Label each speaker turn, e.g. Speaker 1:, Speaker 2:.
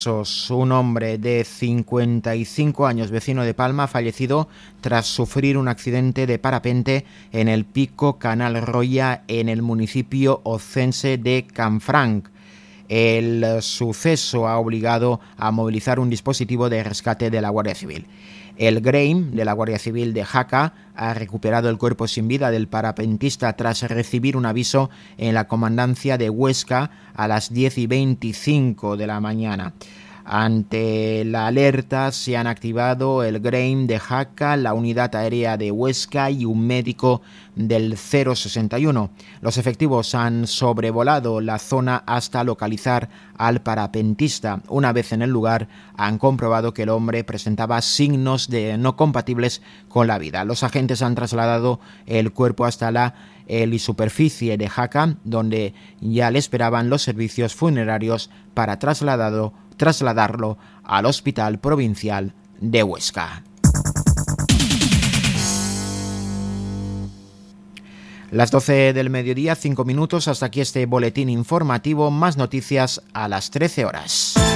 Speaker 1: Un hombre de 55 años, vecino de Palma, ha fallecido tras sufrir un accidente de parapente en el pico Canal Roya, en el municipio ocense de Canfranc. El suceso ha obligado a movilizar un dispositivo de rescate de la Guardia Civil. El GREIM de la Guardia Civil de Jaca ha recuperado el cuerpo sin vida del parapentista tras recibir un aviso en la comandancia de Huesca a las 10:25 de la mañana. Ante la alerta se han activado el GREIM de Jaca, la unidad aérea de Huesca y un médico del 061. Los efectivos han sobrevolado la zona hasta localizar al parapentista. Una vez en el lugar, han comprobado que el hombre presentaba signos no compatibles con la vida. Los agentes han trasladado el cuerpo hasta la helisuperficie de Jaca, donde ya le esperaban los servicios funerarios para trasladarlo al Hospital Provincial de Huesca. Las 12 del mediodía, 5 minutos. Hasta aquí este boletín informativo. Más noticias a las 13 horas.